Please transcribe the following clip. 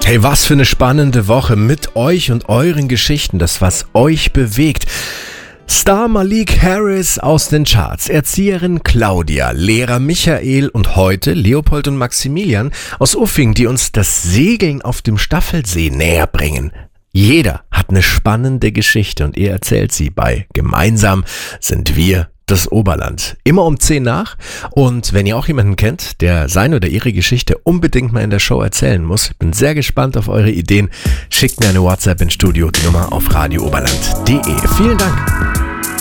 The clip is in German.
Hey, was für eine spannende Woche mit euch und euren Geschichten, das was euch bewegt. Star Malik Harris aus den Charts, Erzieherin Claudia, Lehrer Michael und heute Leopold und Maximilian aus Uffing, die uns das Segeln auf dem Staffelsee näher bringen. Jeder hat eine spannende Geschichte und ihr erzählt sie bei Gemeinsam sind wir das Oberland. Immer um 10 nach. Und wenn ihr auch jemanden kennt, der seine oder ihre Geschichte unbedingt mal in der Show erzählen muss, bin sehr gespannt auf eure Ideen. Schickt mir eine WhatsApp ins Studio, die Nummer auf radiooberland.de. Vielen Dank.